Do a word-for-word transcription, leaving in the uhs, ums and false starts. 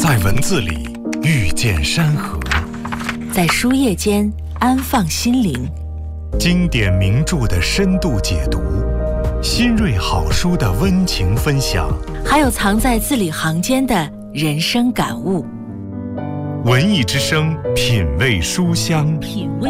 在文字里遇见山河， 在书页间安放心灵。 经典名著的深度解读，新锐好书的温情分享， 还有藏在字里行间的人生感悟。 文艺之声，品味书香。 品味